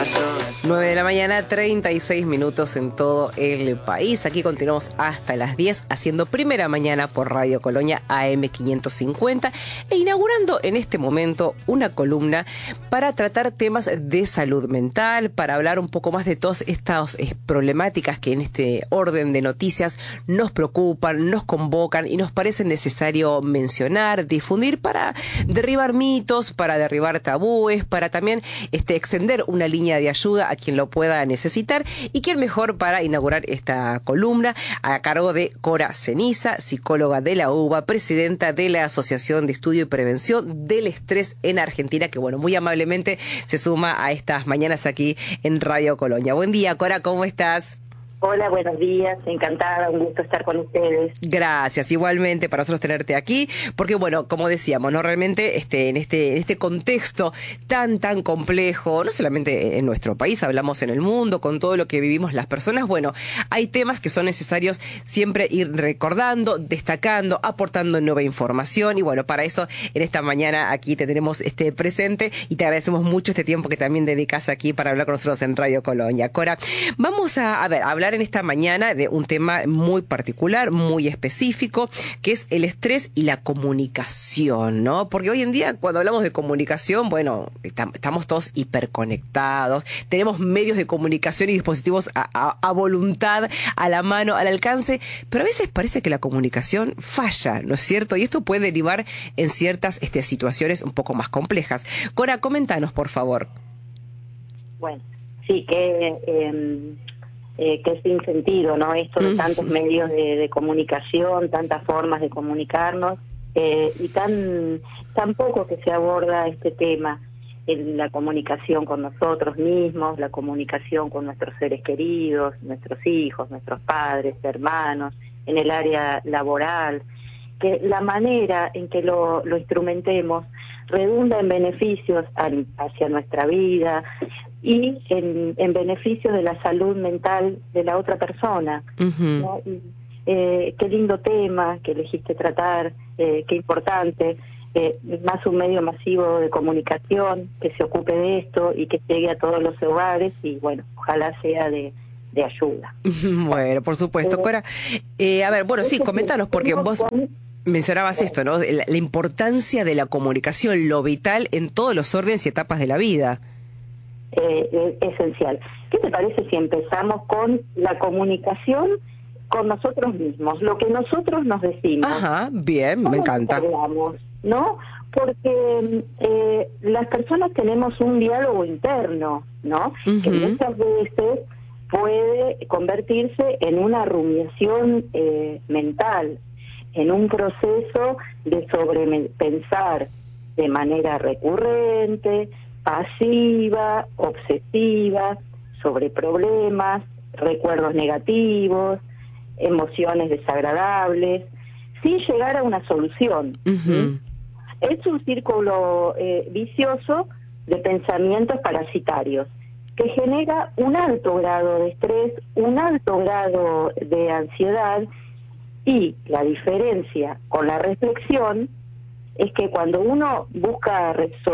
9 de la mañana, 36 minutos en todo el país. Aquí continuamos hasta las 10 haciendo Primera Mañana por Radio Colonia AM 550 e inaugurando en este momento una columna para tratar temas de salud mental, para hablar un poco más de todas estas problemáticas que en este orden de noticias nos preocupan, nos convocan y nos parece necesario mencionar, difundir para derribar mitos, para derribar tabúes, para también extender una línea de ayuda a quien lo pueda necesitar. Y quién mejor para inaugurar esta columna a cargo de Cora Ceniza, psicóloga de la UBA, presidenta de la Asociación de Estudio y Prevención del Estrés en Argentina, que bueno, muy amablemente se suma a estas mañanas aquí en Radio Colonia. Buen día, Cora, ¿cómo estás? Hola, buenos días, encantada, un gusto estar con ustedes. Gracias, igualmente para nosotros tenerte aquí, porque bueno, como decíamos, no realmente en este contexto tan complejo, no solamente en nuestro país, hablamos en el mundo, con todo lo que vivimos las personas, bueno, hay temas que son necesarios siempre ir recordando, destacando, aportando nueva información, y bueno, para eso en esta mañana aquí te tenemos presente y te agradecemos mucho este tiempo que también dedicas aquí para hablar con nosotros en Radio Colonia. Cora, vamos a hablar en esta mañana de un tema muy particular, muy específico, que es el estrés y la comunicación, ¿no? Porque hoy en día, cuando hablamos de comunicación, bueno, estamos todos hiperconectados, tenemos medios de comunicación y dispositivos a voluntad, a la mano, al alcance, pero a veces parece que la comunicación falla, ¿no es cierto? Y esto puede derivar en ciertas situaciones un poco más complejas. Cora, coméntanos, por favor. Bueno, sí, que sin sentido, ¿no? Esto de tantos medios de comunicación, tantas formas de comunicarnos, y tan poco que se aborda este tema en la comunicación con nosotros mismos, la comunicación con nuestros seres queridos, nuestros hijos, nuestros padres, hermanos, en el área laboral, que la manera en que lo instrumentemos redunda en beneficios hacia nuestra vida y en beneficio de la salud mental de la otra persona. ¿No? Qué lindo tema que elegiste tratar, qué importante, más un medio masivo de comunicación que se ocupe de esto y que llegue a todos los hogares y bueno, ojalá sea de ayuda. Bueno, por supuesto. Cora, sí, coméntanos, porque vos mencionabas esto, ¿no? La importancia de la comunicación, lo vital en todos los órdenes y etapas de la vida. Esencial. ¿Qué te parece si empezamos con la comunicación con nosotros mismos? Lo que nosotros nos decimos. Ajá, bien, me encanta. Hablamos, ¿no? Porque las personas tenemos un diálogo interno, ¿no? Que muchas veces puede convertirse en una rumiación mental, en un proceso de sobrepensar de manera recurrente, pasiva, obsesiva, sobre problemas, recuerdos negativos, emociones desagradables, sin llegar a una solución. Es un círculo vicioso de pensamientos parasitarios que genera un alto grado de estrés, un alto grado de ansiedad, y la diferencia con la reflexión es que cuando uno busca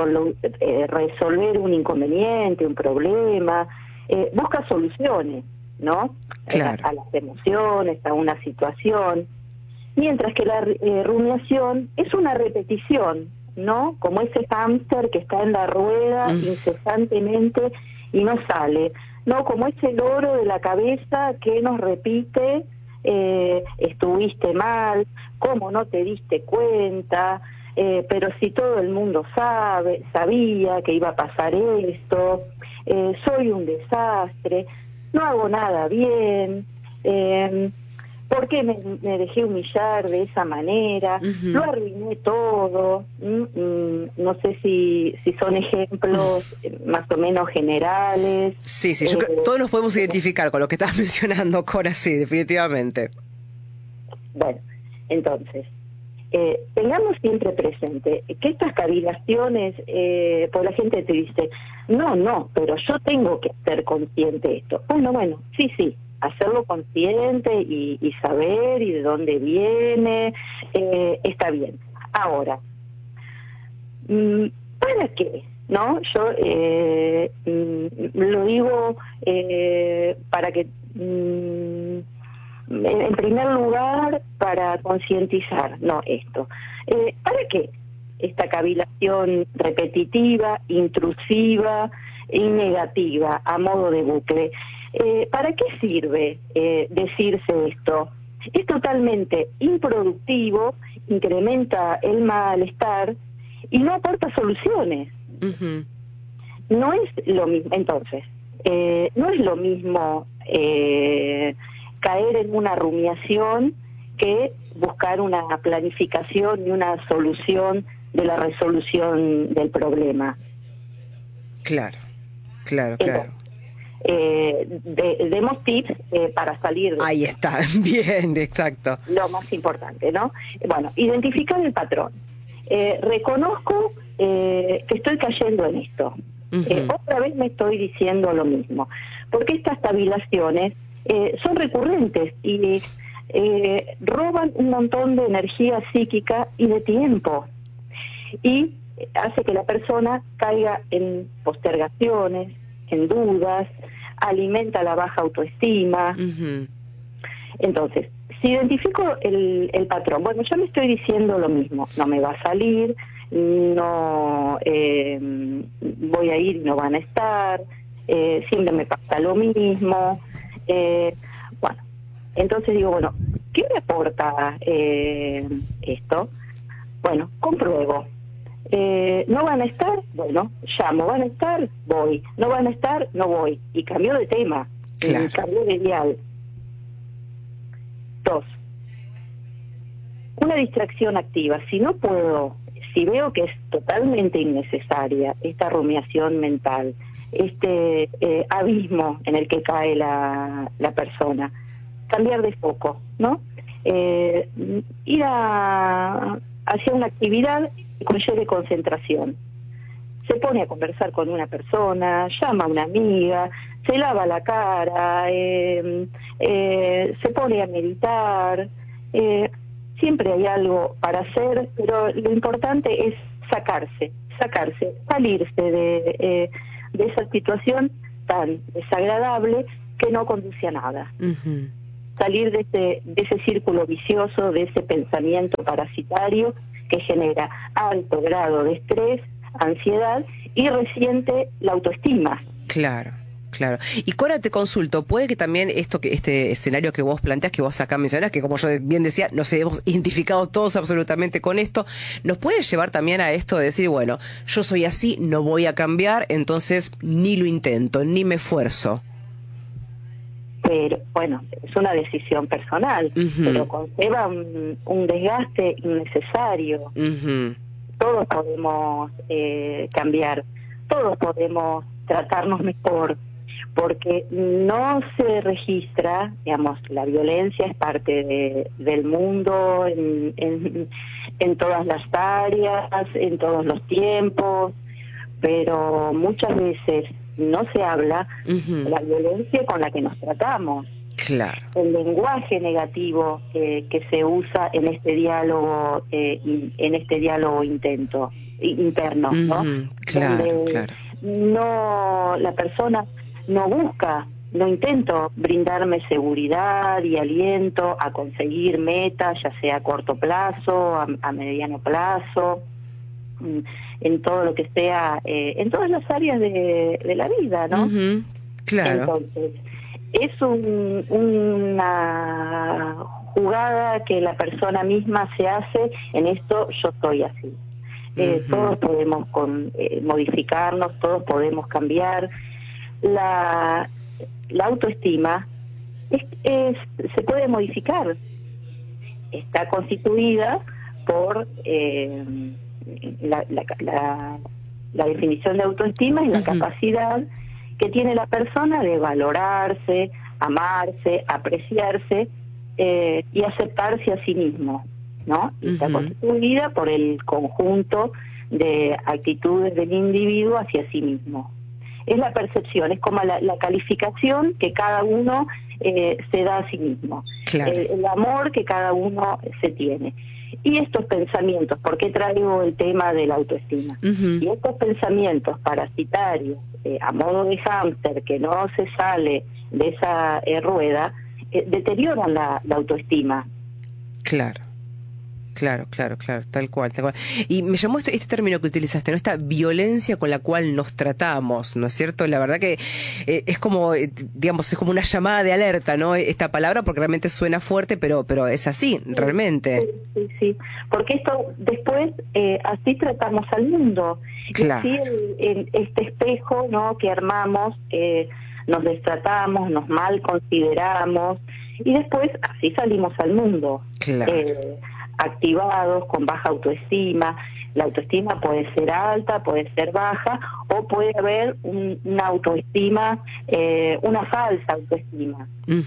resolver un inconveniente, un problema, busca soluciones, ¿no? Claro. A las emociones, a una situación, mientras que la rumiación es una repetición, ¿no? Como ese hámster que está en la rueda incesantemente y no sale, ¿no? Como ese loro de la cabeza que nos repite, estuviste mal, cómo no te diste cuenta, pero si todo el mundo sabía que iba a pasar esto, soy un desastre, no hago nada bien, ¿por qué me dejé humillar de esa manera? Lo arruiné todo. No sé si son ejemplos más o menos generales. Sí, yo creo que todos nos podemos identificar con lo que estás mencionando, Cora, sí, definitivamente. Bueno, entonces, tengamos siempre presente que estas cavilaciones, pues la gente te dice, no, pero yo tengo que ser consciente de esto. Bueno, sí, hacerlo consciente y saber y de dónde viene, está bien. Ahora, ¿para qué ¿no? Yo lo digo para que, en primer lugar, para concientizar, no esto. ¿Para qué esta cavilación repetitiva, intrusiva y negativa a modo de bucle? ¿Para qué sirve decirse esto? Es totalmente improductivo, incrementa el malestar y no aporta soluciones. Ujú. No es lo mismo, entonces, no es lo mismo caer en una rumiación que buscar una planificación y una solución de la resolución del problema. Claro, claro, claro. Demos tips para salir de Ahí está, bien, exacto. lo más importante, ¿no? Bueno, identificar el patrón. Reconozco que estoy cayendo en esto. Otra vez me estoy diciendo lo mismo, porque estas cavilaciones son recurrentes y roban un montón de energía psíquica y de tiempo, y hace que la persona caiga en postergaciones, en dudas, alimenta la baja autoestima. Entonces, si identifico el patrón, bueno, yo me estoy diciendo lo mismo, no me va a salir, no voy a ir y no van a estar, siempre me pasa lo mismo. Bueno, entonces digo, bueno, ¿qué me aporta esto? Bueno, compruebo. ¿No van a estar? Bueno, llamo. ¿Van a estar? Voy. ¿No van a estar? No voy. Y cambio de tema. Claro. Cambio de dial. 2. Una distracción activa. Si no puedo, si veo que es totalmente innecesaria esta rumiación mental, este abismo en el que cae la persona, cambiar de foco, ¿no? Ir hacia una actividad que conlleve concentración. Se pone a conversar con una persona, llama a una amiga, se lava la cara, se pone a meditar. Siempre hay algo para hacer, pero lo importante es sacarse, salirse de esa situación tan desagradable que no conduce a nada. Salir de ese círculo vicioso, de ese pensamiento parasitario que genera alto grado de estrés, ansiedad y resiente la autoestima. Claro, claro. Y Cora, te consulto, puede que también este escenario que vos planteas, que vos acá mencionás, que como yo bien decía, nos hemos identificado todos absolutamente con esto, nos puede llevar también a esto de decir, bueno, yo soy así, no voy a cambiar, entonces ni lo intento, ni me esfuerzo. Pero bueno, es una decisión personal, pero conlleva un desgaste innecesario. Todos podemos cambiar, todos podemos tratarnos mejor, porque no se registra, digamos, la violencia es parte del mundo en todas las áreas, en todos los tiempos, pero muchas veces no se habla de la violencia con la que nos tratamos. Claro. El lenguaje negativo que se usa en este diálogo, interno, ¿no? Claro, donde claro. no, la persona no busca, no intento brindarme seguridad y aliento a conseguir metas, ya sea a corto plazo, a mediano plazo, en todo lo que sea, en todas las áreas de la vida, ¿no? Claro. Entonces, es una jugada que la persona misma se hace en esto, yo soy así. Todos podemos modificarnos, todos podemos cambiar. La autoestima se puede modificar. Está constituida por la definición de autoestima, es la capacidad que tiene la persona de valorarse, amarse, apreciarse y aceptarse a sí mismo, ¿no? Y está constituida por el conjunto de actitudes del individuo hacia sí mismo. Es la percepción, es como la calificación que cada uno se da a sí mismo, Claro. el amor que cada uno se tiene. Y estos pensamientos, ¿por qué traigo el tema de la autoestima? Y estos pensamientos parasitarios, a modo de hámster, que no se sale de esa rueda, deterioran la autoestima. Claro. Claro, tal cual. Y me llamó este término que utilizaste, ¿no? Esta violencia con la cual nos tratamos, ¿no es cierto? La verdad que es como, digamos, es como una llamada de alerta, ¿no? Esta palabra, porque realmente suena fuerte, pero es así, realmente. Sí. Porque esto, después, así tratamos al mundo. Claro. Y así este espejo, ¿no?, que armamos, nos destratamos, nos mal consideramos, y después así salimos al mundo. Claro. Activados, con baja autoestima. La autoestima puede ser alta, puede ser baja, o puede haber una autoestima, una falsa autoestima,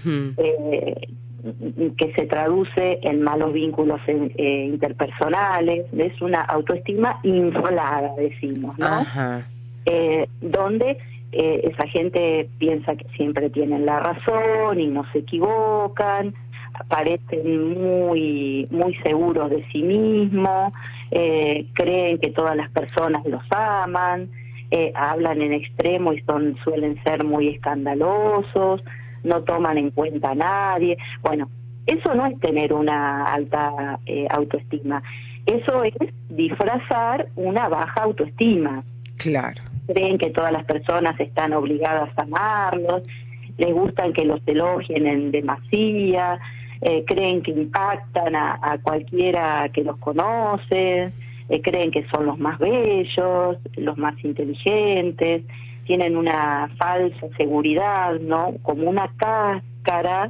que se traduce en malos vínculos interpersonales. Es una autoestima inflada, decimos, ¿no? Donde esa gente piensa que siempre tienen la razón y no se equivocan, parecen muy seguros de sí mismos, creen que todas las personas los aman, hablan en extremo y suelen ser muy escandalosos, no toman en cuenta a nadie. Bueno, eso no es tener una alta autoestima, eso es disfrazar una baja autoestima. Claro. Creen que todas las personas están obligadas a amarlos, les gustan que los elogien en demasía, creen que impactan a cualquiera que los conoce, creen que son los más bellos, los más inteligentes, tienen una falsa seguridad, ¿no? Como una cáscara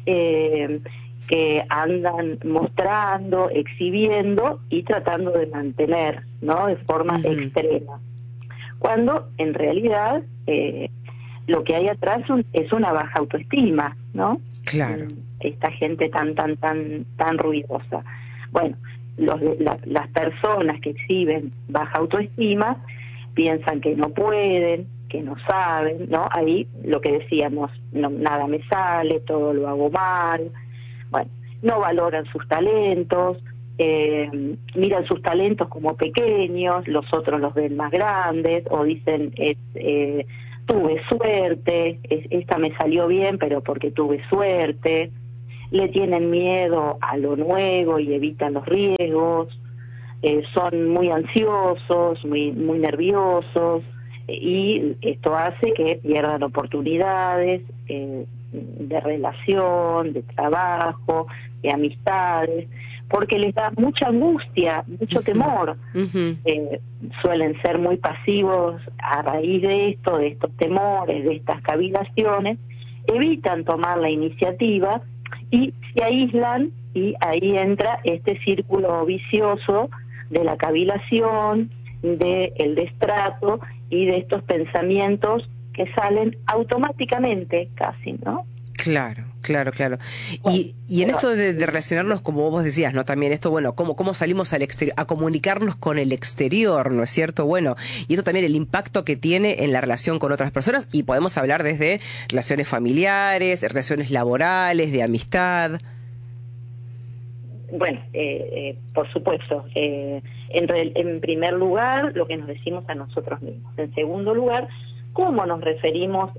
que andan mostrando, exhibiendo y tratando de mantener, ¿no?, de forma extrema. Cuando en realidad lo que hay atrás es una baja autoestima, ¿no? Claro. Esta gente tan ruidosa. Bueno, las personas que exhiben baja autoestima piensan que no pueden, que no saben, ¿no? Ahí lo que decíamos, nada me sale, todo lo hago mal. Bueno, no valoran sus talentos, miran sus talentos como pequeños, los otros los ven más grandes, o dicen, tuve suerte, esta me salió bien, pero porque tuve suerte. Le tienen miedo a lo nuevo y evitan los riesgos, son muy ansiosos, muy nerviosos, y esto hace que pierdan oportunidades de relación, de trabajo, de amistades, porque les da mucha angustia, mucho temor. Suelen ser muy pasivos a raíz de esto, de estos temores, de estas cavilaciones, evitan tomar la iniciativa y se aíslan, y ahí entra este círculo vicioso de la cavilación, del destrato y de estos pensamientos que salen automáticamente casi, ¿no? Claro. Y en esto de relacionarnos, como vos decías, ¿no? También esto, bueno, cómo salimos al exterior, a comunicarnos con el exterior, ¿no es cierto? Bueno, y esto también el impacto que tiene en la relación con otras personas, y podemos hablar desde relaciones familiares, relaciones laborales, de amistad. Bueno, por supuesto, en primer lugar, lo que nos decimos a nosotros mismos. En segundo lugar, cómo nos referimos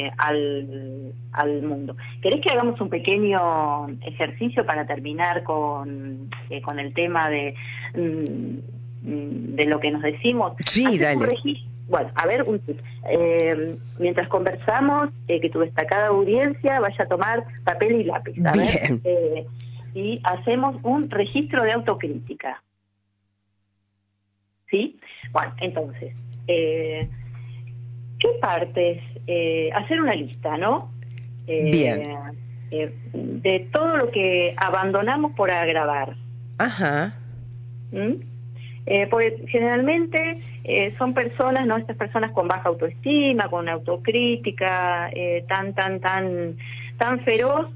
al mundo. ¿Querés que hagamos un pequeño ejercicio para terminar con el tema de lo que nos decimos? Sí, dale. Bueno, a ver, un tip. Mientras conversamos, que tu destacada audiencia vaya a tomar papel y lápiz. Bien. Y hacemos un registro de autocrítica. ¿Sí? Bueno, entonces, ¿qué partes? Hacer una lista, ¿no? Bien. De todo lo que abandonamos por agravar. Ajá. Porque generalmente son personas, ¿no? Estas personas con baja autoestima, con autocrítica tan feroz,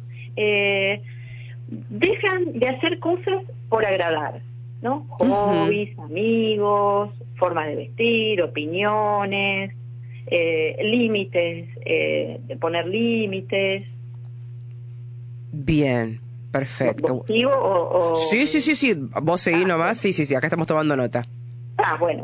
dejan de hacer cosas por agradar, ¿no? Hobbies, amigos, formas de vestir, opiniones, límites, de poner límites. Bien. Perfecto. ¿Vos sigo o...? Sí, sí, sí, sí. Vos seguí nomás. Sí, sí, sí. Acá estamos tomando nota. Bueno.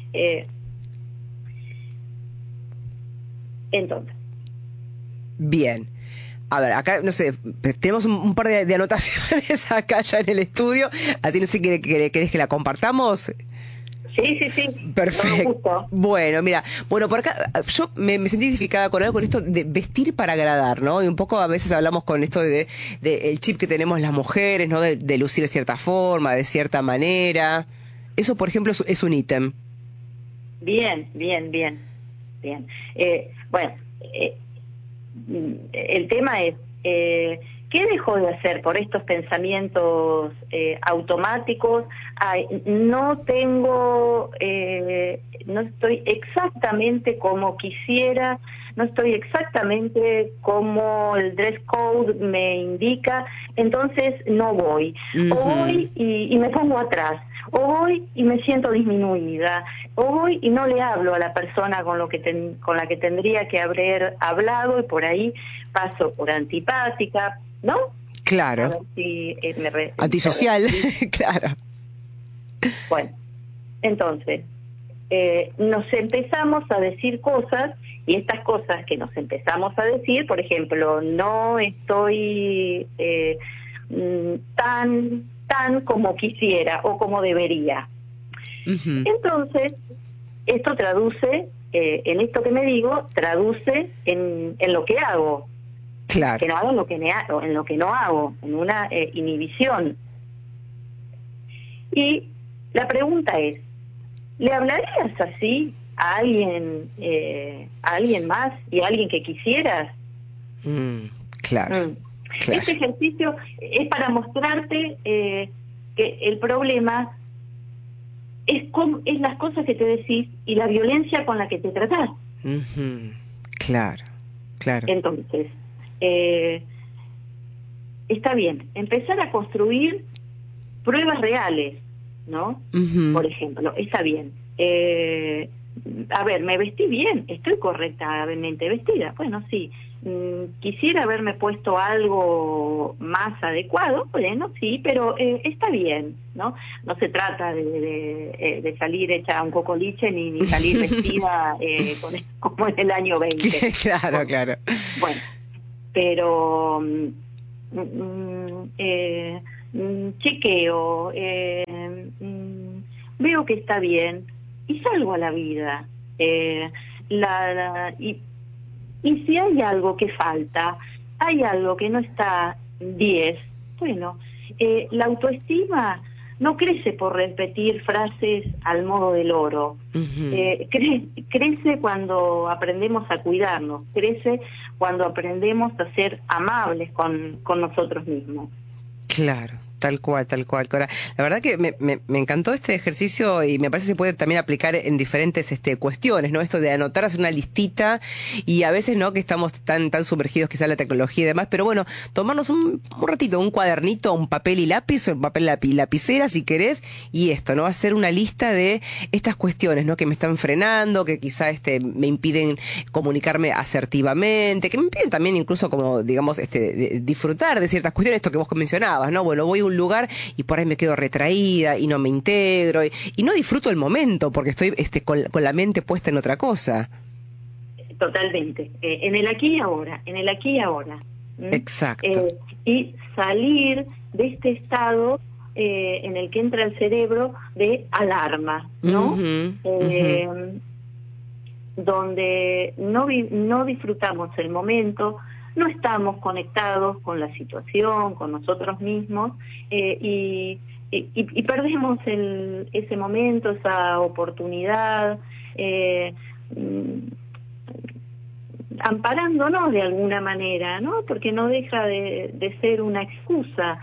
Entonces. Bien. A ver, acá, no sé, tenemos un par de anotaciones acá ya en el estudio. Así no sé, ¿querés que la compartamos? Sí. Perfecto. Bueno, mira, por acá yo me sentí identificada con algo, con esto de vestir para agradar, ¿no? Y un poco a veces hablamos con esto de el chip que tenemos las mujeres, ¿no? De lucir de cierta forma, de cierta manera. Eso, por ejemplo, es un ítem. Bien. Bueno, el tema es, ¿qué dejo de hacer por estos pensamientos automáticos? No estoy exactamente como quisiera, no estoy exactamente como el dress code me indica, entonces no voy. O voy y me pongo atrás, o voy y me siento disminuida, o voy y no le hablo a la persona con la que tendría que haber hablado, y por ahí paso por antipática, ¿no? Claro. A ver si, antisocial, claro. Bueno, entonces, nos empezamos a decir cosas, y estas cosas que nos empezamos a decir, por ejemplo, no estoy tan como quisiera o como debería. Entonces, esto traduce, en esto que me digo, traduce en lo que hago. Claro. Que no hago en lo que no hago, en una inhibición. Y la pregunta es, ¿le hablarías así a alguien más y a alguien que quisieras? Claro. Este ejercicio es para mostrarte que el problema es las cosas que te decís y la violencia con la que te tratás. Claro. Entonces, está bien, empezar a construir pruebas reales, ¿no? Por ejemplo, está bien. A ver, me vestí bien, estoy correctamente vestida. Bueno, sí. Quisiera haberme puesto algo más adecuado, bueno, sí, pero está bien, ¿no? No se trata de salir hecha un cocoliche ni salir vestida como en el año 20. Claro. Bueno, pero chequeo, veo que está bien y salgo a la vida. Y si hay algo que falta, hay algo que no está 10, bueno, la autoestima no crece por repetir frases al modo del loro. Crece cuando aprendemos a cuidarnos, crece cuando aprendemos a ser amables con nosotros mismos. Claro. Tal cual, Cora. La verdad que me encantó este ejercicio y me parece que se puede también aplicar en diferentes cuestiones, ¿no? Esto de anotar, hacer una listita y a veces, ¿no? Que estamos tan sumergidos quizá en la tecnología y demás, pero bueno, tomarnos un ratito, un cuadernito, un papel y lápiz, un papel y lapicera si querés, y esto, ¿no? Hacer una lista de estas cuestiones, ¿no? Que me están frenando, que quizá me impiden comunicarme asertivamente, que me impiden también incluso como, digamos, disfrutar de ciertas cuestiones, esto que vos mencionabas, ¿no? Bueno, voy a un lugar y por ahí me quedo retraída y no me integro y no disfruto el momento porque estoy con la mente puesta en otra cosa. Totalmente, en el aquí y ahora, Exacto. Y salir de este estado en el que entra el cerebro de alarma, ¿no? Donde no disfrutamos el momento, no estamos conectados con la situación, con nosotros mismos, y perdemos ese momento, esa oportunidad, amparándonos de alguna manera, ¿no? Porque no deja de ser una excusa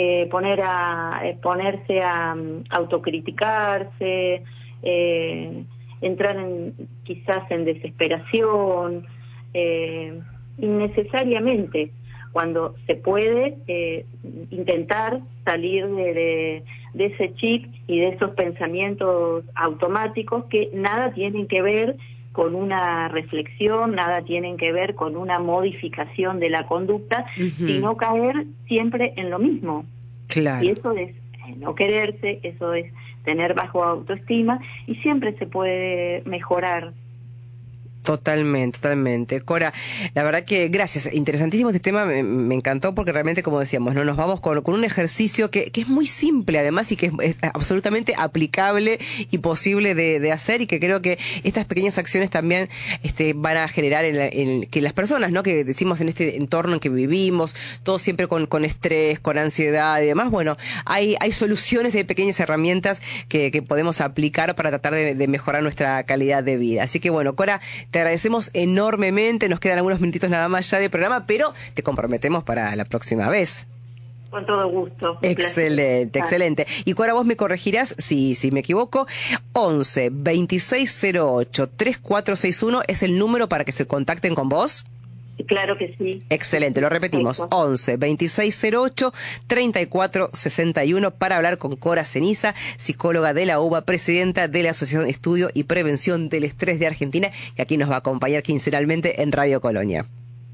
ponerse a autocriticarse, entrar quizás en desesperación, innecesariamente, cuando se puede intentar salir de ese chip y de esos pensamientos automáticos que nada tienen que ver con una reflexión, nada tienen que ver con una modificación de la conducta, sino caer siempre en lo mismo. Claro. Y eso es no quererse, eso es tener bajo autoestima, y siempre se puede mejorar. Totalmente. Cora, la verdad que gracias, interesantísimo este tema, me encantó porque realmente, como decíamos, no nos vamos con un ejercicio que es muy simple además y que es absolutamente aplicable y posible de hacer, y que creo que estas pequeñas acciones también van a generar en que las personas, ¿no?, que decimos en este entorno en que vivimos, todos siempre con estrés, con ansiedad y demás, bueno, hay soluciones, hay pequeñas herramientas que podemos aplicar para tratar de mejorar nuestra calidad de vida. Así que bueno, Cora, te agradecemos enormemente, nos quedan algunos minutitos nada más ya de programa, pero te comprometemos para la próxima vez. Con todo gusto. Excelente. Y Cora, vos me corregirás si me equivoco. 11 2608 3461 es el número para que se contacten con vos. Claro que sí. Excelente, lo repetimos. 11 2608 3461 para hablar con Cora Ceniza, psicóloga de la UBA, presidenta de la Asociación de Estudio y Prevención del Estrés de Argentina, que aquí nos va a acompañar quincenalmente en Radio Colonia.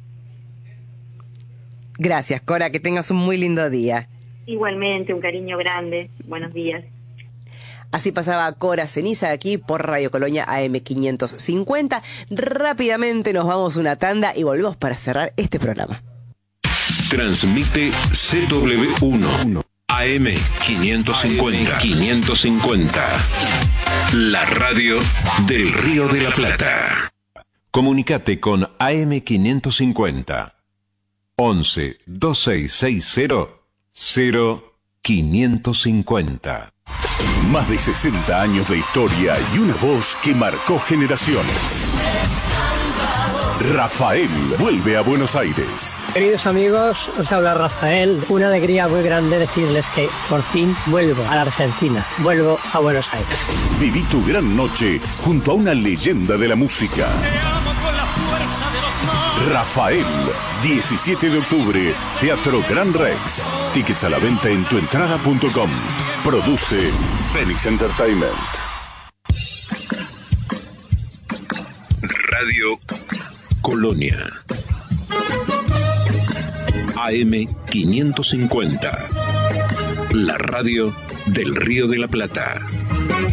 Gracias, Cora, que tengas un muy lindo día. Igualmente, un cariño grande. Buenos días. Así pasaba Cora Ceniza aquí por Radio Colonia AM550. Rápidamente nos vamos una tanda y volvemos para cerrar este programa. Transmite CW1 AM550. La radio del Río de la Plata. Comunicate con AM550. 11 2660 0550. Más de 60 años de historia y una voz que marcó generaciones. Rafael vuelve a Buenos Aires. Queridos amigos, os habla Rafael. Una alegría muy grande decirles que por fin vuelvo a la Argentina, vuelvo a Buenos Aires. Viví tu gran noche junto a una leyenda de la música. Te amo con la fuerza de los mares. Rafael, 17 de octubre, Teatro Gran Rex. Tickets a la venta en tuentrada.com. Produce Phoenix Entertainment. Radio Colonia AM550. La radio del Río de la Plata.